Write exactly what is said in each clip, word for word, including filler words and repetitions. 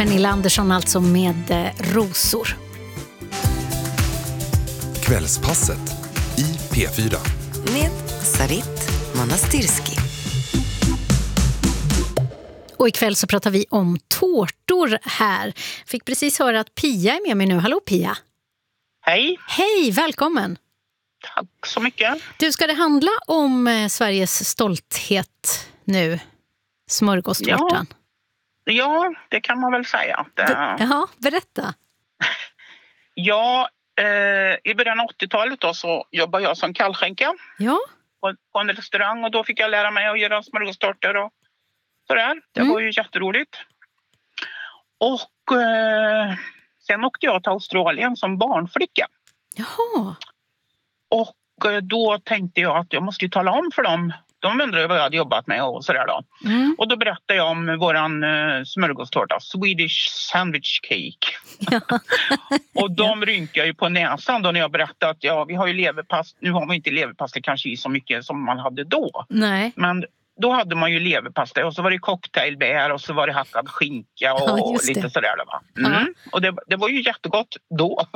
Pernilla Andersson alltså med eh, Rosor. Kvällspasset i P fyra. Med Sarit Monastirski. Och ikväll så pratar vi om tårtor här. Fick precis höra att Pia är med mig nu. Hallå Pia. Hej. Hej, välkommen. Tack så mycket. Du, ska det handla om eh, Sveriges stolthet nu? Smörgåstårtan. Ja, ja, det kan man väl säga. Det... Be- Jaha, berätta. Ja, eh, i början av åttiotalet då så jobbade jag som kallskänka Ja. på, på en restaurang och då fick jag lära mig att göra smörgåstårtor och sådär. Det Mm. var ju jätteroligt. Och eh, sen åkte jag till Australien som barnflicka. Jaha. Och eh, då tänkte jag att jag måste ju tala om för dem. De undrade vad jag hade jobbat med och sådär då. Mm. Och då berättade jag om våran uh, smörgåstårta, Swedish Sandwich Cake. Ja. Och de rynkade ju på näsan då när jag berättade att ja, vi har ju leverpasta. Nu har vi inte leverpasta kanske i så mycket som man hade då. Nej. Men då hade man ju leverpasta och så var det cocktailbär och så var det hackad skinka och Ja, just det. lite sådär då, va. Mm. Ja. Och det, det var ju jättegott då.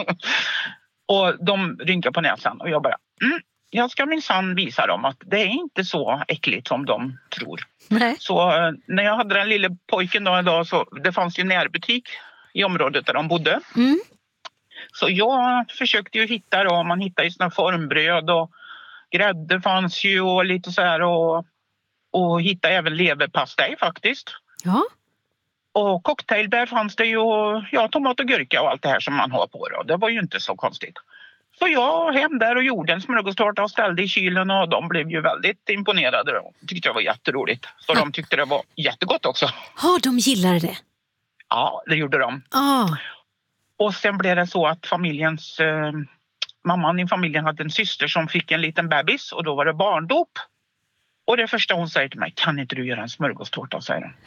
Och de rynkade på näsan och jag bara... Mm. Jag ska minsann visa dem att det är inte så äckligt som de tror. Nej. Så eh, när jag hade den lilla pojken då en dag så det fanns ju närbutik i området där de bodde. Mm. Så jag försökte ju hitta då, man hittade ju såna formbröd och grädde fanns ju och lite så här och, och hittade även leverpastej faktiskt. Ja. Och cocktailbär fanns det ju och ja, tomat och gurka och allt det här som man har på då. Det var ju inte så konstigt. Så jag hem där och gjorde en smörgåstårta och ställde i kylen och de blev ju väldigt imponerade då. Tyckte det var jätteroligt. Så de tyckte det var jättegott också. Ja, de gillade det. Ja, det gjorde de. Ah. Och sen blev det så att familjens... Eh, mamman i familjen hade en syster som fick en liten bebis och då var det barndop. Och det första hon säger till mig, kan inte du göra en smörgåstårta, säger hon.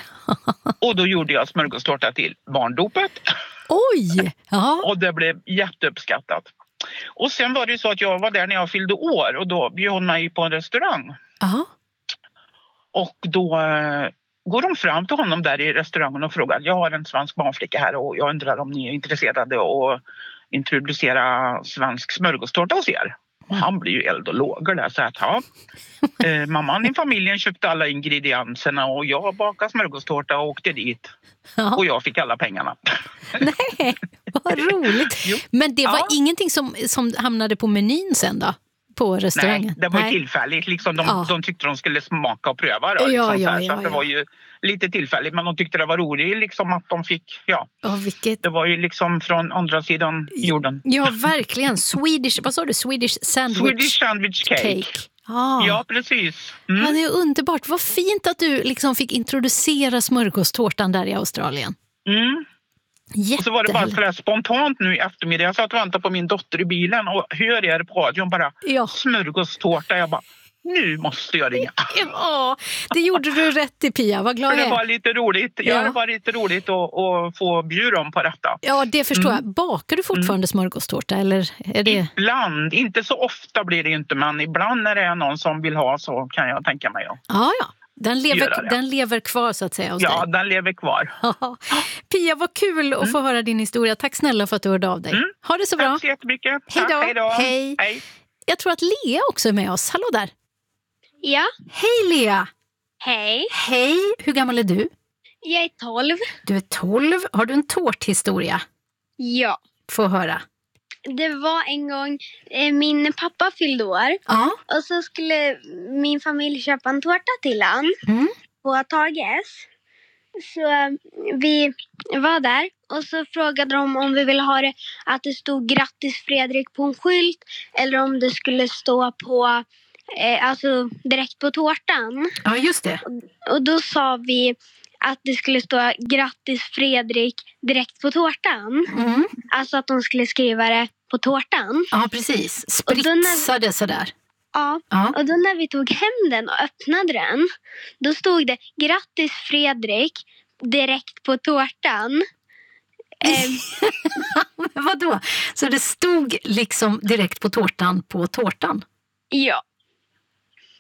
Och då gjorde jag smörgåstårta till barndopet. Oj! Ja. Och det blev jätteuppskattat. Och sen var det ju så att jag var där när jag fyllde år och då bjöd hon mig på en restaurang. Ja. Och då eh, går de fram till honom där i restaurangen och frågar, jag har en svensk barnflicka här och jag undrar om ni är intresserade att introducera svensk smörgåstårta hos er. Och han blir ju eld och lågor där så att ja, eh, mamman i familjen köpte alla ingredienserna och jag bakade smörgåstårta och åkte dit. Ja. Och jag fick alla pengarna. Nej, vad roligt. Jo. Men det var Ja. ingenting som, som hamnade på menyn sen då? På restaurangen? Nej, det var ju tillfälligt. Liksom, de, Ja. de tyckte de skulle smaka och pröva. Då, Ja, liksom, ja, så, här, ja, så att det ja. var ju lite tillfälligt. Men de tyckte det var roligt liksom, att de fick... Ja, Ja, vilket... det var ju liksom från andra sidan jorden. Ja, verkligen. Swedish, vad sa du? Swedish sandwich Swedish sandwich cake. cake. Ah. Ja, precis. Mm. Ja, det är underbart. Vad fint att du liksom fick introducera smörgåstårtan där i Australien. Mm. Och så var det bara så där spontant nu i eftermiddag. Jag satt och väntade på min dotter i bilen och hör er på radion bara Ja. smörgåstårta. Jag bara, nu måste jag ringa. Ja, det gjorde du rätt i, Pia. Vad glad För jag det är. var lite roligt. Ja. Ja. Det var lite roligt att, att få bjuda dem på detta. Ja, det förstår Mm. jag. Bakar du fortfarande smörgåstårta eller är det... Ibland, inte så ofta blir det inte, men ibland när det är någon som vill ha så kan jag tänka mig. Ja, Ja, ja. Den Göra lever, det. den lever kvar så att säga hos ja dig. den lever kvar. Ja. Pia, vad kul att få höra din historia. Tack snälla för att du hörde av dig. Mm. Ha det så bra. Tack så jättemycket. Hej då. Tack, hej då. Hej. Hej. Jag tror att Lea också är med oss. Hallå där. Ja, Hej Lea. hej. Hej. Hur gammal är du? Jag är tolv. Du är tolv. Har du en tårthistoria? Ja. Få höra. Det var en gång eh, min pappa fyllde år. Ja. Och så skulle min familj köpa en tårta till han Mm. på Tages. Så eh, vi var där och så frågade de om vi ville ha det att det stod grattis Fredrik på en skylt. Eller om det skulle stå på, eh, alltså direkt på tårtan. Ja, just det. Och då sa vi att det skulle stå grattis Fredrik direkt på tårtan. Mm. Alltså att de skulle skriva det på tårtan. Ja, precis. Och då när- Spritsade sådär. Ja, Ja. och då när vi tog hem den och öppnade den, då stod det grattis Fredrik direkt på tårtan. Eh, Men vadå? Så det stod liksom direkt på tårtan på tårtan? ja.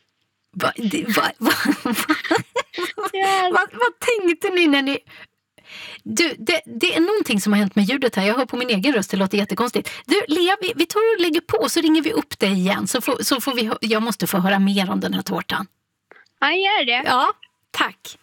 Va, det, va, va, Ja. vad, vad tänkte ni när ni... Du, det, det är någonting som har hänt med ljudet här. Jag hör på min egen röst, det låter jättekonstigt. Du, Lea, vi, vi tar och lägger på så ringer vi upp dig igen. Så får, så får vi, jag måste få höra mer om den här tårtan. Ja, gör det. Ja, tack.